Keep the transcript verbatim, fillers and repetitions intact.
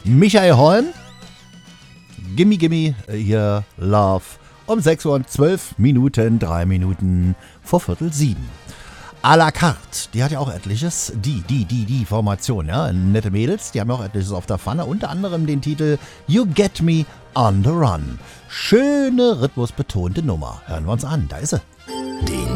Michael Holm. Gimme, gimme, hier Love. Um sechs Uhr und zwölf Minuten, drei Minuten vor Viertel sieben. À la carte, die hat ja auch etliches. Die, die, die, die Formation, ja. Nette Mädels, die haben ja auch etliches auf der Pfanne. Unter anderem den Titel You Get Me on the Run. Schöne, rhythmusbetonte Nummer. Hören wir uns an, da ist sie. Den